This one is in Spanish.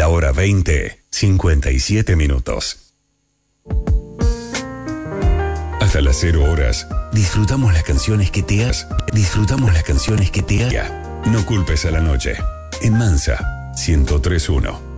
La hora 20, 57 minutos. Hasta las 0 horas, disfrutamos las canciones que te has. Disfrutamos las canciones que te haga. No culpes a la noche. En Mansa, 103.1.